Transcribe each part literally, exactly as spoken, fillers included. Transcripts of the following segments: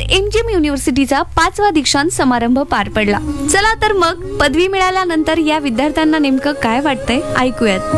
MGM युनिव्हर्सिटीचा पाचवा दीक्षांत समारंभ पार पडला. चला तर मग पदवी मिळाल्यानंतर या विद्यार्थ्यांना नेमकं काय वाटतंय ऐकूयात.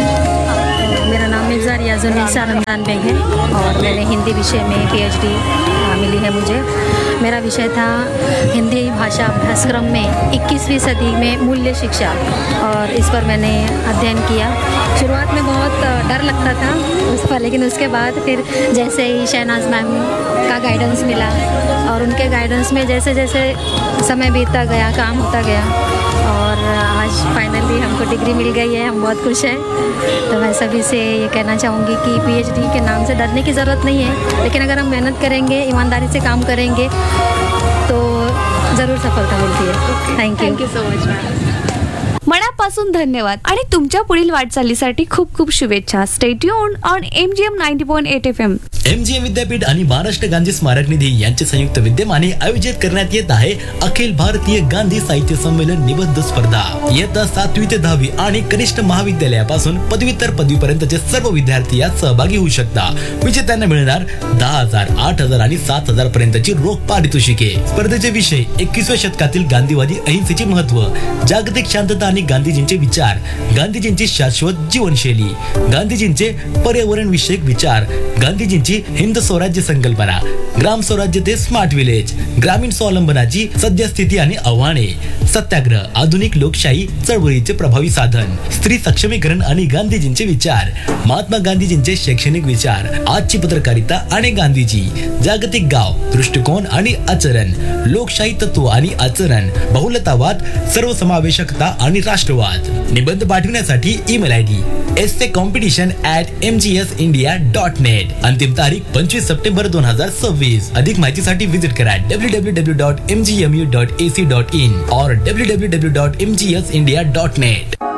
मेरा नाम मिर्ज़ा रियाजुन्निसा रमज़ान बेग है और मैंने हिंदी विषय में पीएचडी मिली है मुझे. मेरा विषय था हिंदी भाषा अभ्यासक्रम में इक्कीसवीं सदी में मूल्य शिक्षा, और इस पर मैंने अध्ययन किया. शुरुआत में बहुत डर लगता था उस पर, लेकिन उसके बाद फिर जैसे ही शहनाज मैम का गाइडेंस मिला और उनके गाइडेंस में जैसे जैसे समय बीतता गया, काम होता गया, और आज फाइनली हमको डिग्री मिल गई है. हम बहुत खुश हैं. तो मैं सभी से ये कहना चाहूँगी कि पीएचडी के नाम से डरने की ज़रूरत नहीं है, लेकिन अगर हम मेहनत करेंगे, ईमानदारी से काम करेंगे तो ज़रूर सफलता मिलती है. Thank you thank you so much ma'am. मनापासून धन्यवाद आणि तुमच्या पुढील वाटचालीसाठी खूप खूप शुभेच्छा. Stay tuned on MGM ninety point eight F M. MGM विद्यापीठ आणि महाराष्ट्र गांधी स्मारक निधी यांचे संयुक्त विद्यमाने आयोजित करण्यात येत आहे अखिल भारतीय गांधी साहित्य संमेलन निबंध स्पर्धा. इयत्ता सातवी ते दहावी आणि कनिष्ठ महाविद्यालयापासून पदव्युत्तर पदवीपर्यंतचे सर्व विद्यार्थी यात सहभागी होऊ शकतात. विजेत्यांना मिळणार दहा हजार, आठ हजार आणि सात हजार पर्यंतची रोख पारितोषिके. स्पर्धेचे विषय एकविसव्या शतकातील गांधीवादी अहिंसेचे महत्व, जागतिक शांतता आणि गांधीजींचे विचार, गांधीजींची शाश्वत जीवनशैली, गांधीजींचे पर्यावरण विषयक विचार, गांधीजींची हिंद स्वराज्य संकल्पना, ग्राम स्वराज्य ते स्मार्ट विलेज, ग्रामीण स्वावलंबनाची सद्यस्थिती आणि आव्हाने, सत्याग्रह, आधुनिक लोकशाही चळवळीचे प्रभावी साधन, स्त्री सक्षमीकरण आणि गांधीजींचे विचार, महात्मा गांधीजींचे शैक्षणिक विचार, आजची पत्रकारिता आणि गांधीजी, जागतिक गाव, दृष्टिकोन आणि आचरण, लोकशाही तत्व आणि आचरण, बहुलतावाद, सर्वसमावेशकता आणि राष्ट्रवाद. निबंध पाठवण्यासाठी email I D essay competition at M G S India dot net. अंतिम तारीख पंचवीस सप्टेंबर दोन हजार सव्वीस. अधिक माहितीसाठी विजिट करा W W W dot M G M U dot A C dot in और W W W dot M G S India dot net.